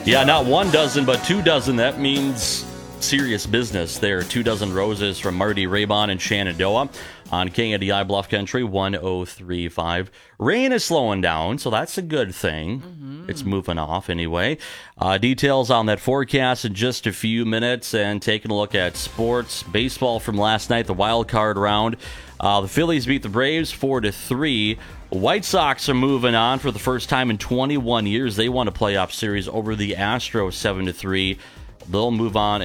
Yeah, not 1 dozen, but 2 dozen. That means serious business there. 2 dozen roses from Marty Raybon and Shenandoah on KNDI Bluff Country 103.5. Rain is slowing down, so that's a good thing. It's moving off anyway. Details on that forecast in just a few minutes, and taking a look at sports. Baseball from last night, the wild card round. The Phillies beat the Braves 4-3. White Sox are moving on for the first time in 21 years. They won a playoff series over the Astros 7-3. They'll move on